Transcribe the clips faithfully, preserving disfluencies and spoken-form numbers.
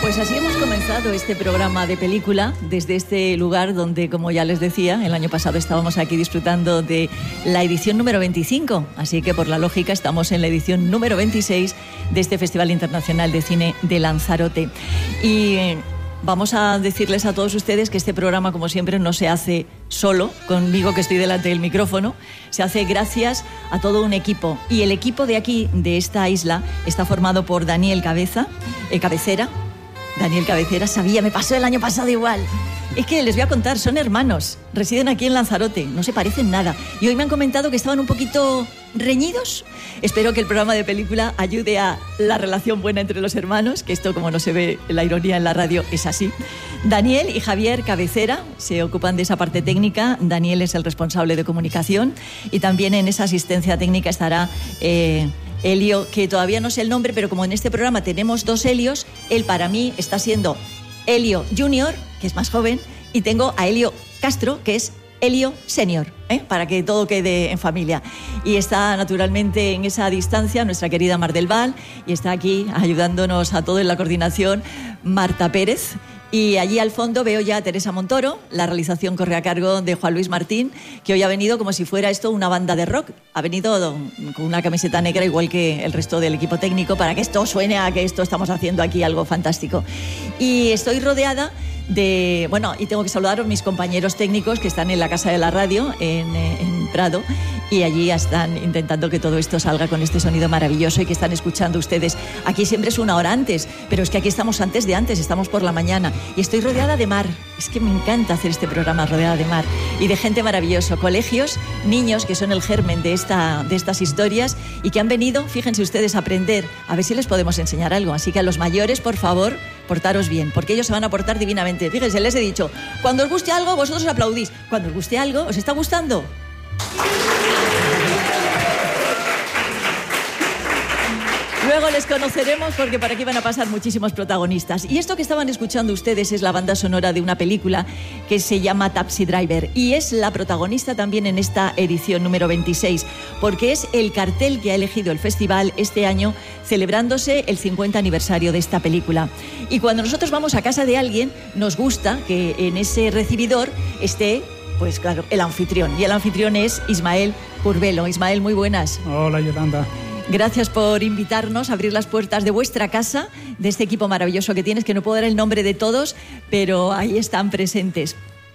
Pues así hemos comenzado este programa de película desde este lugar donde, como ya les decía, el año pasado estábamos aquí disfrutando de la edición número veinticinco, así que por la lógica estamos en la edición número veintiséis de este Festival Internacional de Cine de Lanzarote. Y vamos a decirles a todos ustedes que este programa, como siempre, no se hace solo, conmigo que estoy delante del micrófono, se hace gracias a todo un equipo. Y el equipo de aquí, de esta isla, está formado por Daniel Cabeza, eh, Cabecera, Daniel Cabecera, sabía, me pasó el año pasado igual. Es que les voy a contar, son hermanos, residen aquí en Lanzarote, no se parecen nada. Y hoy me han comentado que estaban un poquito reñidos. Espero que el programa de película ayude a la relación buena entre los hermanos, que esto, como no se ve la ironía en la radio, es así. Daniel y Javier Cabecera se ocupan de esa parte técnica. Daniel es el responsable de comunicación y también en esa asistencia técnica estará Eh, Elio, que todavía no sé el nombre, pero como en este programa tenemos dos Elios, él para mí está siendo Elio Junior, que es más joven, y tengo a Elio Castro, que es Elio Senior, ¿eh? Para que todo quede en familia. Y está naturalmente en esa distancia nuestra querida Mar del Val, y está aquí ayudándonos a todo en la coordinación Marta Pérez. Y allí al fondo veo ya a Teresa Montoro, la realización corre a cargo de Juan Luis Martín, que hoy ha venido como si fuera esto una banda de rock. Ha venido con una camiseta negra igual que el resto del equipo técnico para que esto suene a que esto estamos haciendo aquí algo fantástico. Y estoy rodeada de... Bueno, y tengo que saludar a mis compañeros técnicos que están en la Casa de la Radio, en, en Prado, y allí están intentando que todo esto salga con este sonido maravilloso y que están escuchando ustedes. Aquí siempre es una hora antes, pero es que aquí estamos antes de antes, estamos por la mañana. Y estoy rodeada de mar. Es que me encanta hacer este programa rodeada de mar y de gente maravillosa. Colegios, niños que son el germen de, esta, de estas historias y que han venido, fíjense ustedes, a aprender. A ver si les podemos enseñar algo. Así que a los mayores, por favor, portaros bien, porque ellos se van a portar divinamente. Fíjense, les he dicho, cuando os guste algo, vosotros aplaudís. Cuando os guste algo, ¿os está gustando? Luego les conoceremos porque por aquí van a pasar muchísimos protagonistas. Y esto que estaban escuchando ustedes es la banda sonora de una película que se llama Taxi Driver y es la protagonista también en esta edición número veintiséis, porque es el cartel que ha elegido el festival este año celebrándose el cincuenta aniversario de esta película. Y cuando nosotros vamos a casa de alguien, nos gusta que en ese recibidor esté, pues claro, el anfitrión. Y el anfitrión es Ismael Curbelo. Ismael, muy buenas. Hola, Yolanda. Gracias por invitarnos a abrir las puertas de vuestra casa, de este equipo maravilloso que tienes, que no puedo dar el nombre de todos, pero ahí están presentes.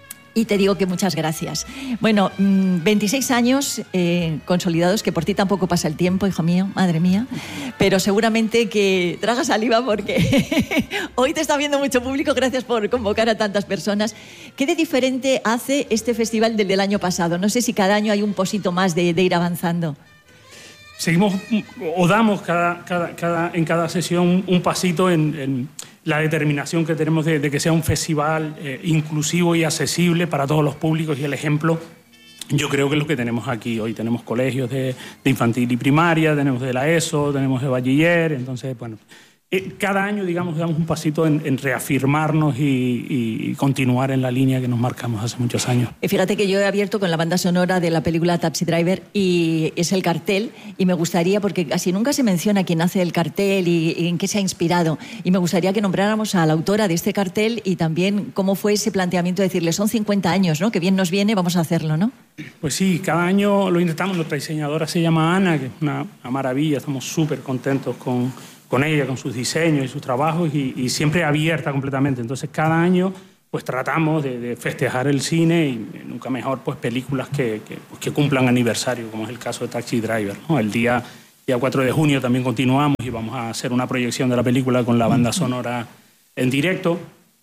Y te digo que muchas gracias. Bueno, veintiséis años eh, consolidados, que por ti tampoco pasa el tiempo, hijo mío, madre mía, pero seguramente que tragas saliva porque hoy te está viendo mucho público, gracias por convocar a tantas personas. ¿Qué de diferente hace este festival del del año pasado? No sé si cada año hay un posito más de, de ir avanzando. Seguimos o damos cada, cada, cada, en cada sesión un pasito en, en la determinación que tenemos de, de que sea un festival eh, inclusivo y accesible para todos los públicos, y el ejemplo yo creo que es lo que tenemos aquí. Hoy tenemos colegios de, de infantil y primaria, tenemos de la ESO, tenemos de bachiller, entonces, bueno, eh, cada año, digamos, damos un pasito en, en reafirmarnos y, y continuar en la línea que nos marcamos hace muchos años. Fíjate que yo he abierto con la banda sonora de la película Taxi Driver y es el cartel, y me gustaría, porque casi nunca se menciona quién hace el cartel y, y en qué se ha inspirado, y me gustaría que nombráramos a la autora de este cartel y también cómo fue ese planteamiento de decirle, son cincuenta años, ¿no? Que bien nos viene, vamos a hacerlo, ¿no? Pues sí, cada año lo intentamos. Nuestra diseñadora se llama Ana, que es una, una maravilla, estamos súper contentos con... con ella, con sus diseños y sus trabajos, y, y siempre abierta completamente. Entonces, cada año pues tratamos de, de festejar el cine y nunca mejor pues películas que, que, pues, que cumplan aniversario, como es el caso de Taxi Driver, ¿no? El día, día cuatro de junio también continuamos y vamos a hacer una proyección de la película con la banda sonora en directo.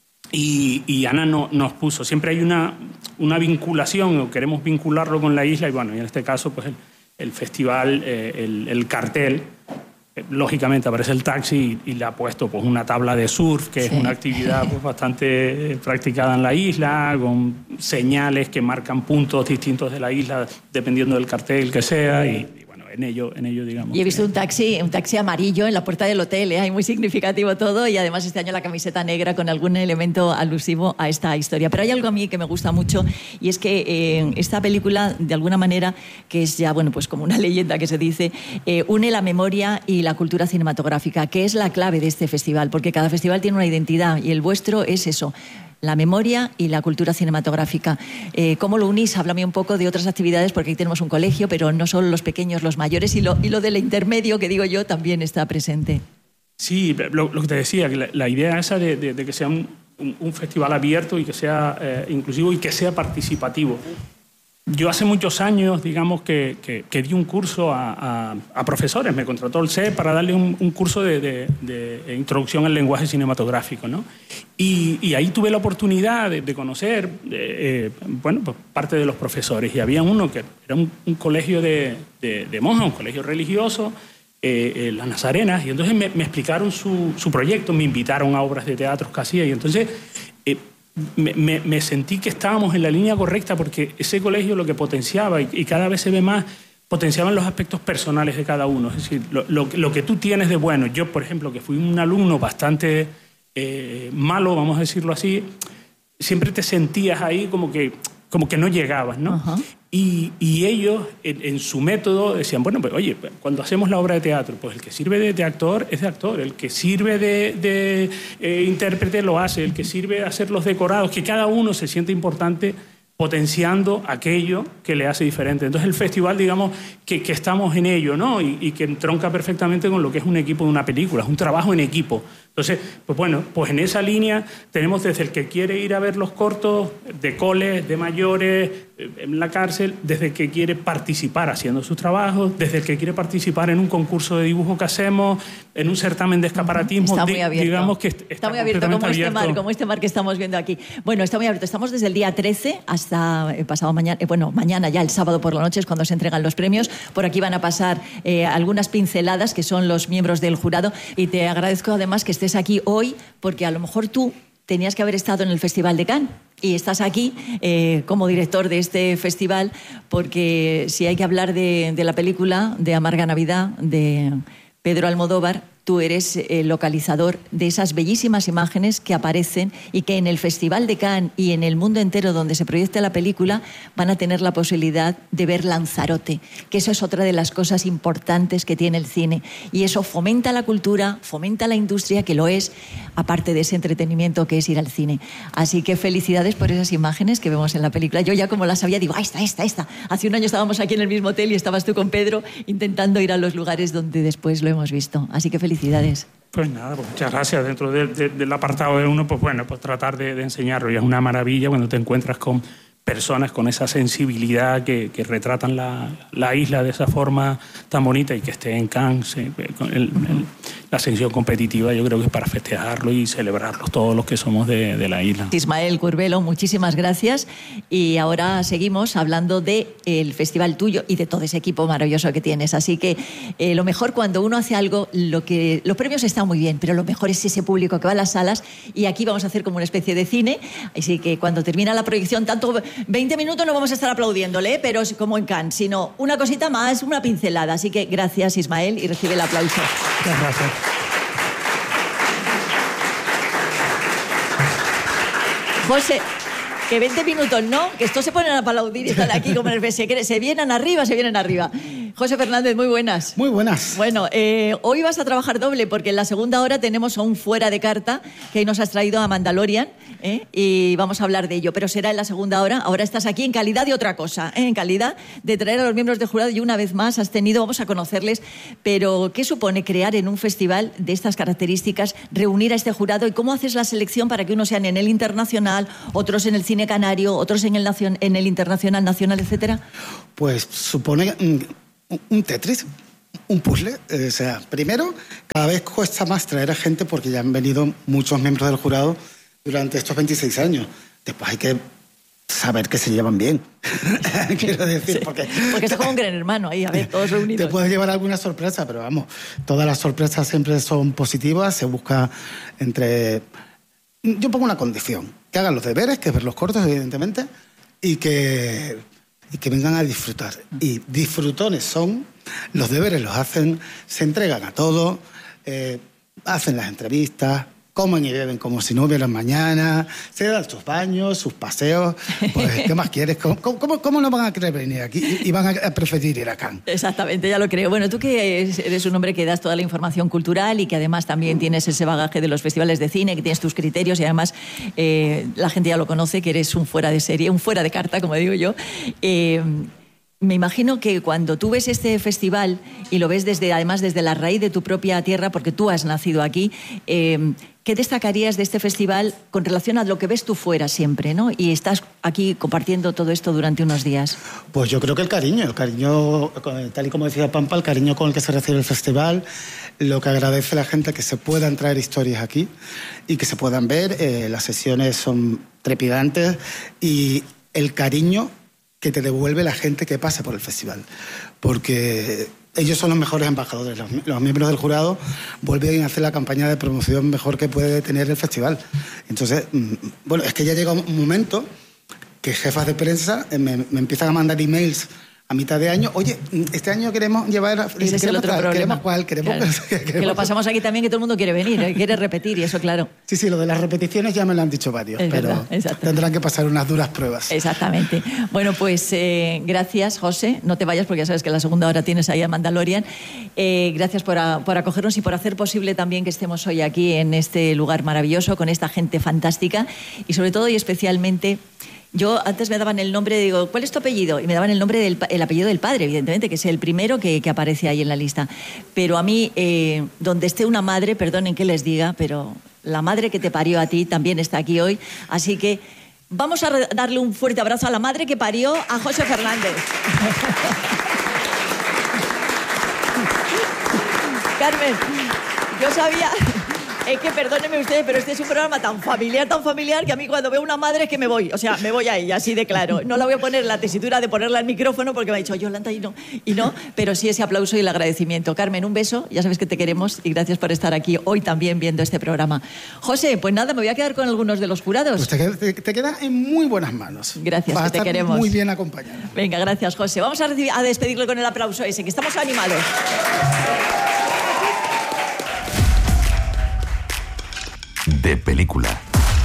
Y, y Ana no, nos puso, siempre hay una, una vinculación, o queremos vincularlo con la isla, y bueno, y en este caso pues el, el festival, eh, el, el cartel, lógicamente aparece el taxi y le ha puesto pues una tabla de surf, que sí, es una actividad pues, bastante practicada en la isla, con señales que marcan puntos distintos de la isla dependiendo del cartel que sea, y, y bueno, en ello, en ello digamos. Y he visto que... un taxi, un taxi amarillo en la puerta del hotel, ¿eh? Hay muy significativo todo, y además este año la camiseta negra con algún elemento alusivo a esta historia. Pero hay algo a mí que me gusta mucho, y es que eh, esta película, de alguna manera, que es ya, bueno, pues como una leyenda que se dice, eh, une la memoria y la cultura cinematográfica, que es la clave de este festival, porque cada festival tiene una identidad, y el vuestro es eso, la memoria y la cultura cinematográfica. Eh, ¿Cómo lo unís? Háblame un poco de otras actividades, porque aquí tenemos un colegio, pero no solo los pequeños, los mayores, y lo, y lo del intermedio, que digo yo, también está presente. Sí, lo, lo que te decía, que la, la idea esa de, de, de que sea un, un, un festival abierto y que sea eh, inclusivo y que sea participativo. Yo hace muchos años, digamos, que, que, que di un curso a, a, a profesores. Me contrató el C E P para darle un, un curso de, de, de introducción al lenguaje cinematográfico, ¿no? Y, y ahí tuve la oportunidad de, de conocer, eh, bueno, pues parte de los profesores. Y había uno que era un, un colegio de, de, de monjas, un colegio religioso, eh, eh, las Nazarenas. Y entonces me, me explicaron su, su proyecto, me invitaron a obras de teatro que hacía. Y entonces... Eh, Me, me, me sentí que estábamos en la línea correcta, porque ese colegio lo que potenciaba, y, y cada vez se ve más, potenciaban los aspectos personales de cada uno. Es decir, lo, lo, lo que tú tienes de bueno. Yo, por ejemplo, que fui un alumno bastante eh, malo, vamos a decirlo así, siempre te sentías ahí como que, como que no llegabas, ¿no? Uh-huh. Y, y ellos, en, en su método, decían, bueno, pues oye, cuando hacemos la obra de teatro, pues el que sirve de, de actor es de actor, el que sirve de, de eh, intérprete lo hace, el que sirve de hacer los decorados, que cada uno se siente importante potenciando aquello que le hace diferente. Entonces el festival, digamos, que, que estamos en ello, ¿no? Y, y que entronca perfectamente con lo que es un equipo de una película, es un trabajo en equipo. Entonces, pues bueno, pues en esa línea tenemos desde el que quiere ir a ver los cortos de coles, de mayores, en la cárcel, desde el que quiere participar haciendo sus trabajos, desde el que quiere participar en un concurso de dibujo que hacemos, en un certamen de escaparatismo. Está muy abierto. Digamos que está, está muy abierto, como este mar, como este mar que estamos viendo aquí. Bueno, está muy abierto. Estamos desde el día trece hasta eh, pasado mañana, eh, bueno, mañana ya, el sábado por la noche, es cuando se entregan los premios. Por aquí van a pasar eh, algunas pinceladas, que son los miembros del jurado, y te agradezco además que estés aquí hoy, porque a lo mejor tú tenías que haber estado en el Festival de Cannes y estás aquí eh, como director de este festival, porque si hay que hablar de, de la película de Amarga Navidad de Pedro Almodóvar, tú eres el localizador de esas bellísimas imágenes que aparecen y que en el Festival de Cannes y en el mundo entero donde se proyecte la película van a tener la posibilidad de ver Lanzarote, que eso es otra de las cosas importantes que tiene el cine. Y eso fomenta la cultura, fomenta la industria, que lo es, aparte de ese entretenimiento que es ir al cine. Así que felicidades por esas imágenes que vemos en la película. Yo ya como las sabía, digo, ah, esta, esta, esta. Hace un año estábamos aquí en el mismo hotel y estabas tú con Pedro intentando ir a los lugares donde después lo hemos visto. Así que felicidades. Felicidades. Pues nada, pues muchas gracias. Dentro de, de, del apartado de uno, pues bueno, pues tratar de, de enseñarlo. Y es una maravilla cuando te encuentras con personas con esa sensibilidad que, que retratan la, la isla de esa forma tan bonita, y que esté en Cannes, eh, con el, el, la sección competitiva, yo creo que es para festejarlo y celebrarlo todos los que somos de, de la isla. Ismael Curbelo, muchísimas gracias. Y ahora seguimos hablando del festival tuyo y de todo ese equipo maravilloso que tienes. Así que eh, lo mejor cuando uno hace algo, lo que los premios están muy bien, pero lo mejor es ese público que va a las salas, y aquí vamos a hacer como una especie de cine. Así que cuando termina la proyección, tanto veinte minutos no vamos a estar aplaudiéndole, pero como en Cannes, sino una cosita más, una pincelada. Así que gracias, Ismael, y recibe el aplauso. Muchas gracias. José, que veinte minutos no, que estos se ponen a aplaudir y están aquí como en el F S. Se vienen arriba, se vienen arriba. José Fernández, muy buenas. Muy buenas. Bueno, eh, hoy vas a trabajar doble, porque en la segunda hora tenemos a un fuera de carta que hoy nos has traído a Mandalorian, ¿eh? Y vamos a hablar de ello, pero será en la segunda hora. Ahora estás aquí en calidad de otra cosa, ¿eh? En calidad de traer a los miembros del jurado, y una vez más has tenido, vamos a conocerles, pero ¿qué supone crear en un festival de estas características, reunir a este jurado, y cómo haces la selección para que unos sean en el internacional, otros en el cine canario, otros en el, nacion- en el internacional, nacional, etcétera? Pues supone un, un Tetris, un puzzle. O sea, primero, cada vez cuesta más traer a gente, porque ya han venido muchos miembros del jurado durante estos veintiséis años. Después hay que saber que se llevan bien. Quiero decir, sí, porque... Porque esto es como un gran hermano ahí, a ver, todos reunidos. Te puedes llevar alguna sorpresa, pero vamos, todas las sorpresas siempre son positivas. Se busca entre... Yo pongo una condición: que hagan los deberes, que es ver los cortos, evidentemente, y que, y que vengan a disfrutar. Y disfrutones son, los deberes los hacen, se entregan a todo, eh, hacen las entrevistas, comen y beben como si no hubiera mañana, se dan sus baños, sus paseos. Pues, ¿qué más quieres? ¿Cómo, cómo, cómo no van a querer venir aquí y van a preferir ir a Cannes? Exactamente, ya lo creo. Bueno, tú que eres un hombre que das toda la información cultural y que además también tienes ese bagaje de los festivales de cine, que tienes tus criterios y además eh, la gente ya lo conoce, que eres un fuera de serie, un fuera de carta, como digo yo. Eh, Me imagino que cuando tú ves este festival y lo ves desde, además desde la raíz de tu propia tierra, porque tú has nacido aquí, eh, ¿qué destacarías de este festival con relación a lo que ves tú fuera siempre, ¿no? Y estás aquí compartiendo todo esto durante unos días. Pues yo creo que el cariño, el cariño, tal y como decía Pampa, el cariño con el que se recibe el festival, lo que agradece a la gente que se puedan traer historias aquí y que se puedan ver, eh, las sesiones son trepidantes y el cariño que te devuelve la gente que pasa por el festival. Porque ellos son los mejores embajadores. Los, los miembros del jurado vuelven a hacer la campaña de promoción mejor que puede tener el festival. Entonces, bueno, es que ya llega un momento que jefas de prensa me, me empiezan a mandar emails a mitad de año. Oye, este año queremos llevar... Ese es el otro tal, problema. Queremos cuál, queremos... Claro. queremos que lo pasamos aquí también, que todo el mundo quiere venir, ¿eh? Quiere repetir, y eso, claro. Sí, sí, lo de las repeticiones ya me lo han dicho varios, es pero verdad, tendrán que pasar unas duras pruebas. Exactamente. Bueno, pues eh, gracias, José. No te vayas porque ya sabes que en la segunda hora tienes ahí a Mandalorian. Eh, gracias por, a, por acogernos y por hacer posible también que estemos hoy aquí en este lugar maravilloso, con esta gente fantástica y sobre todo y especialmente... Yo antes me daban el nombre, digo, ¿cuál es tu apellido? Y me daban el nombre del el apellido del padre, evidentemente, que es el primero que, que aparece ahí en la lista. Pero a mí, eh, donde esté una madre, perdonen que les diga, pero la madre que te parió a ti también está aquí hoy. Así que vamos a darle un fuerte abrazo a la madre que parió a José Fernández. Carmen, yo sabía... Es que perdónenme ustedes, pero este es un programa tan familiar, tan familiar, que a mí cuando veo una madre es que me voy. O sea, me voy a ella, así de claro. No la voy a poner la tesitura de ponerla al micrófono porque me ha dicho Yolanda y no, y no, pero sí ese aplauso y el agradecimiento. Carmen, un beso, ya sabes que te queremos y gracias por estar aquí hoy también viendo este programa. José, pues nada, me voy a quedar con algunos de los jurados. Pues te, te, te quedas en muy buenas manos. Gracias, Vas que a te estar queremos. Muy bien acompañado. Venga, gracias, José. Vamos a, recibir, a despedirle con el aplauso ese, que estamos animados. De película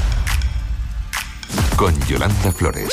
con Yolanda Flores.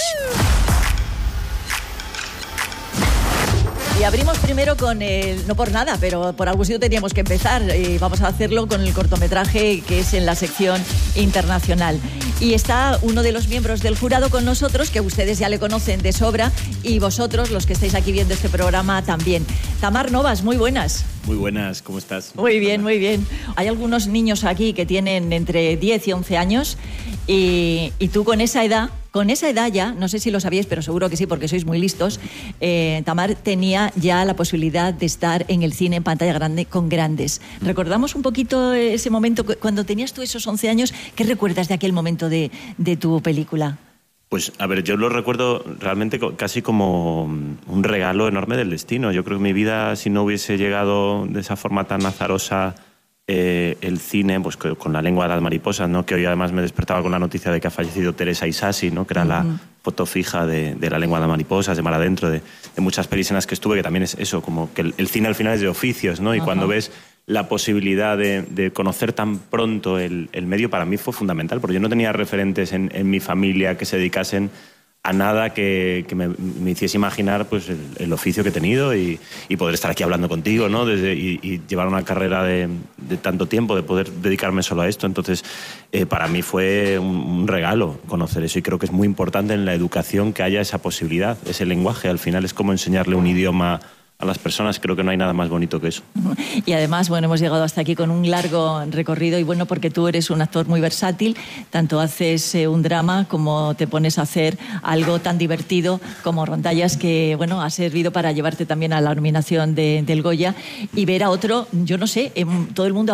Y abrimos primero con el... No por nada, pero por algún sitio teníamos que empezar. Y vamos a hacerlo con el cortometraje que es en la sección internacional. Y está uno de los miembros del jurado con nosotros, que ustedes ya le conocen de sobra, y vosotros, los que estáis aquí viendo este programa, también. Tamar Novas, muy buenas. Muy buenas, ¿cómo estás? Muy bien, muy bien. Hay algunos niños aquí que tienen entre diez y once años y, y tú con esa edad, con esa edad ya, no sé si lo sabíais, pero seguro que sí porque sois muy listos, eh, Tamar tenía ya la posibilidad de estar en el cine en pantalla grande con grandes. ¿Recordamos un poquito ese momento cuando tenías tú esos once años? ¿Qué recuerdas de aquel momento de, de tu película? Pues, a ver, yo lo recuerdo realmente casi como un regalo enorme del destino. Yo creo que mi vida, si no hubiese llegado de esa forma tan azarosa eh, el cine, pues con La lengua de las mariposas, ¿no? Que hoy además me despertaba con la noticia de que ha fallecido Teresa Isasi, ¿no? Que era uh-huh. la foto fija de, de La lengua de las mariposas, de Mar Adentro, de, de muchas pelis en las que estuve, que también es eso, como que el, el cine al final es de oficios, ¿no? Y uh-huh. cuando ves la posibilidad de, de conocer tan pronto el, el medio, para mí fue fundamental, porque yo no tenía referentes en, en mi familia que se dedicasen a nada que, que me, me hiciese imaginar pues, el, el oficio que he tenido y, y poder estar aquí hablando contigo, ¿no? Desde, y, y llevar una carrera de, de tanto tiempo, de poder dedicarme solo a esto. Entonces, eh, para mí fue un, un regalo conocer eso y creo que es muy importante en la educación que haya esa posibilidad, ese lenguaje. Al final es como enseñarle un idioma a las personas, creo que no hay nada más bonito que eso. Y además, bueno, hemos llegado hasta aquí con un largo recorrido y bueno, porque tú eres un actor muy versátil, tanto haces eh, un drama como te pones a hacer algo tan divertido como Rondallas, que bueno, ha servido para llevarte también a la nominación de, del Goya y ver a otro, yo no sé, eh, todo el mundo